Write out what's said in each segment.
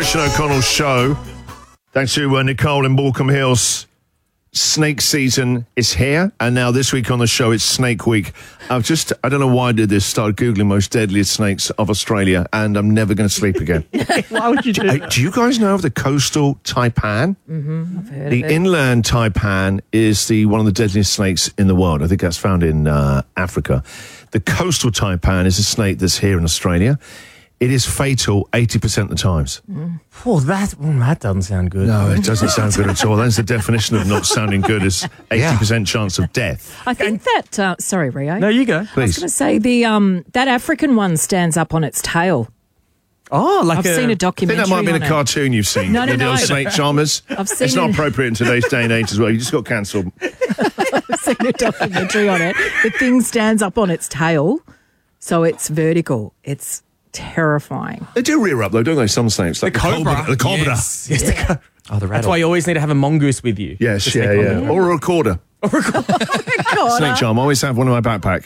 Christian O'Connell show. Thanks to Nicole in Morecambe Hills. Snake season is here, and now this week on the show it's Snake Week. I don't know why I did this, started Googling most deadliest snakes of Australia, and I'm never going to sleep again. Why would you do that? Do you guys know of the coastal taipan? Mm-hmm. I've heard The of it. inland taipan is one of the deadliest snakes in the world. I think that's found in Africa. The coastal taipan is a snake that's here in Australia. It is fatal 80% of the times. Oh, that doesn't sound good. No, it doesn't sound good at all. That's the definition of not sounding good, is 80% chance of death. I think that, sorry, Rio. No, you go. I was Please. going to say that African one stands up on its tail. Oh, like I've seen a I think documentary that might be in on a it. cartoon you've seen. No, The old snake charmers. I've seen It's not it. appropriate in today's day and age as well. You just got cancelled. I've seen a documentary on it. The thing stands up on its tail, so it's vertical. It's terrifying. They do rear up, though, don't they? Some snakes. Like The cobra. The cobra. Yes, the cobra. Oh, the That's rattle. why you always need to have a mongoose with you. Yes, To stick on yeah. there. Or a recorder. Snake charm. I always have one in my backpack.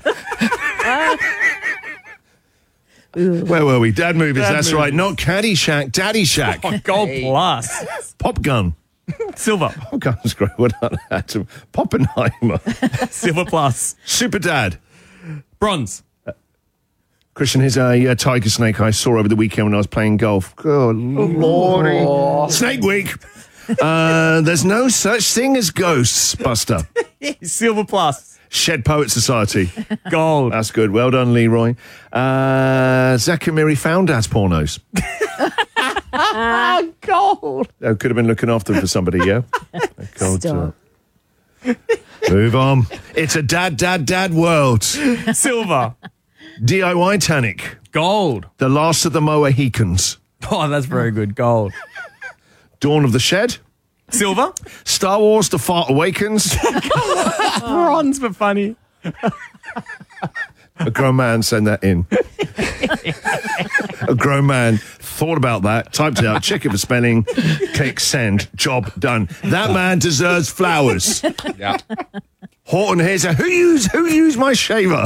Where were we? Dad movies, that's movies. right. Not Caddyshack, Daddy Shack. Oh, gold plus. Pop gun. Silver. Pop gun's great. What about that? Poppenheimer. Silver plus. Super Dad. Bronze. Christian, here's a tiger snake I saw over the weekend when I was playing golf. Good lordy. Snake Week. There's no such thing as ghosts, Buster. Silver plus. Shed Poet Society. Gold. That's good. Well done, Leroy. Zakamiri found as pornos. Gold. Could have been looking after them for somebody, yeah? Stop. Move on. It's a dad world. Silver. DIY Tanic. Gold. The Last of the Mohicans. Oh, that's very good. Gold. Dawn of the Shed. Silver. Star Wars The Fart Awakens. Bronze, but funny. A grown man sent that in. A grown man thought about that, typed it out, check it for spelling, click send, job done. That man deserves flowers. Yeah. Horton here said, who used my shaver?